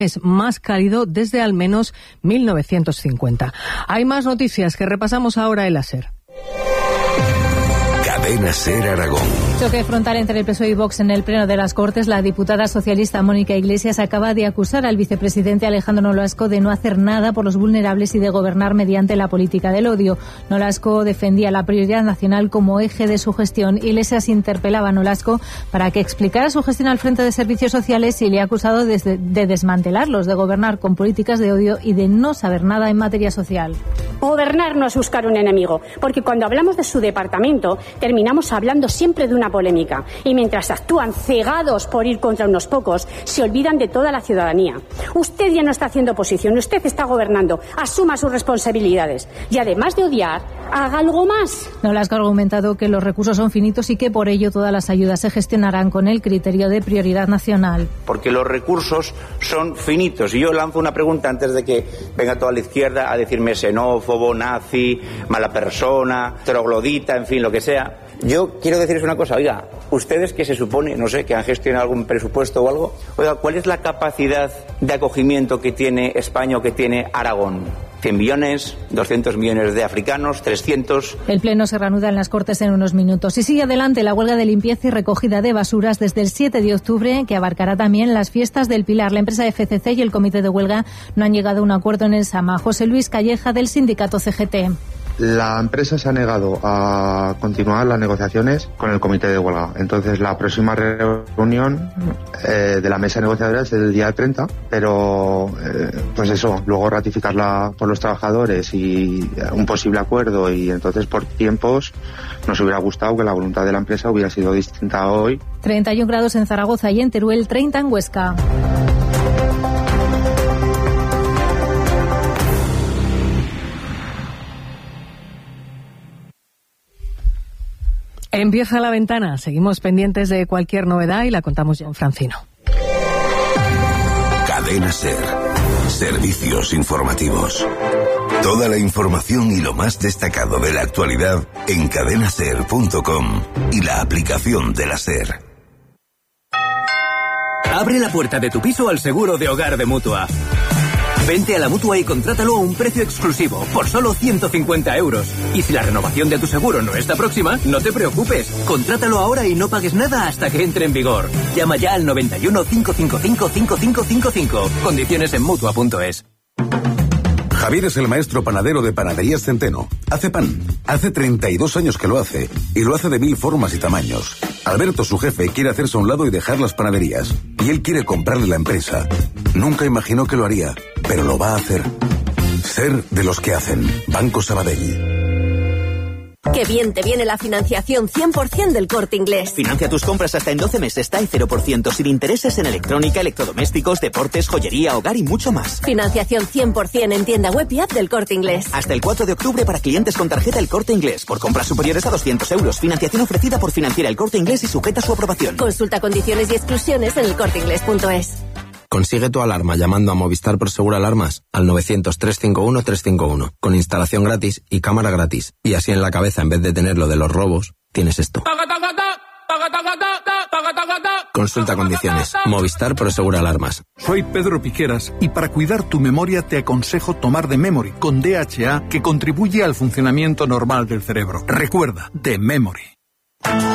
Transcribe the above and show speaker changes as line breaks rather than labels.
es más cálido desde al menos 1950. Hay más noticias que repasamos ahora en la SER.
Cadena SER Aragón.
Choque frontal entre el PSOE y Vox en el Pleno de las Cortes. La diputada socialista Mónica Iglesias acaba de acusar al vicepresidente Alejandro Nolasco de no hacer nada por los vulnerables y de gobernar mediante la política del odio. Nolasco defendía la prioridad nacional como eje de su gestión. Iglesias interpelaba a Nolasco para que explicara su gestión al frente de servicios sociales y le ha acusado de desmantelarlos, de gobernar con políticas de odio y de no saber nada en materia social.
Gobernar no es buscar un enemigo, porque cuando hablamos de su departamento terminamos hablando siempre de una polémica, y mientras actúan cegados por ir contra unos pocos, se olvidan de toda la ciudadanía. Usted ya no está haciendo oposición, usted está gobernando, asuma sus responsabilidades y además de odiar, haga algo más.
Nolasco ha argumentado que los recursos son finitos y que por ello todas las ayudas se gestionarán con el criterio de prioridad nacional.
Porque los recursos son finitos, y yo lanzo una pregunta antes de que venga toda la izquierda a decirme xenófobo, nazi, mala persona, troglodita, en fin, lo que sea. Yo quiero decirles una cosa, oiga, ustedes que se supone, no sé, que han gestionado algún presupuesto o algo, oiga, ¿cuál es la capacidad de acogimiento que tiene España o que tiene Aragón? 100 millones, 200 millones de africanos, 300...
El pleno se reanuda en las Cortes en unos minutos. Y sigue adelante la huelga de limpieza y recogida de basuras desde el 7 de octubre, que abarcará también las fiestas del Pilar. La empresa FCC y el comité de huelga no han llegado a un acuerdo en el SAMA. José Luis Calleja, del sindicato CGT.
La empresa se ha negado a continuar las negociaciones con el comité de huelga. Entonces, la próxima reunión de la mesa negociadora es el día 30, pero pues eso, luego ratificarla por los trabajadores y un posible acuerdo, y entonces por tiempos nos hubiera gustado que la voluntad de la empresa hubiera sido distinta hoy.
31 grados en Zaragoza y en Teruel, 30 en Huesca.
Empieza La Ventana. Seguimos pendientes de cualquier novedad y la contamos ya en Francino.
Cadena SER. Servicios informativos. Toda la información y lo más destacado de la actualidad en cadenaser.com y la aplicación de la SER.
Abre la puerta de tu piso al seguro de hogar de Mutua. Vente a la Mutua y contrátalo a un precio exclusivo, por solo 150 €. Y si la renovación de tu seguro no está próxima, no te preocupes. Contrátalo ahora y no pagues nada hasta que entre en vigor. Llama ya al 91 555 5555. Condiciones en Mutua.es.
Javier es el maestro panadero de Panaderías Centeno. Hace pan. Hace 32 años que lo hace. Y lo hace de 1000 formas y tamaños. Alberto, su jefe, quiere hacerse a un lado y dejar las panaderías. Y él quiere comprarle la empresa. Nunca imaginó que lo haría, pero lo va a hacer. Ser de los que hacen. Banco Sabadell.
Qué bien te viene la financiación 100% del Corte Inglés.
Financia tus compras hasta en 12 meses, está en 0%, sin intereses en electrónica, electrodomésticos, deportes, joyería, hogar y mucho más.
Financiación 100% en tienda web y app del Corte Inglés.
Hasta el 4 de octubre para clientes con tarjeta El Corte Inglés. Por compras superiores a 200 €. Financiación ofrecida por Financiera El Corte Inglés y sujeta a su aprobación.
Consulta condiciones y exclusiones en elcorteinglés.es.
Consigue tu alarma llamando a Movistar Prosegur Alarmas al 900-351-351, con instalación gratis y cámara gratis. Y así en la cabeza, en vez de tener lo de los robos, tienes esto. Consulta condiciones. Movistar Prosegur Alarmas.
Soy Pedro Piqueras y para cuidar tu memoria te aconsejo tomar The Memory con DHA, que contribuye al funcionamiento normal del cerebro. Recuerda, The Memory.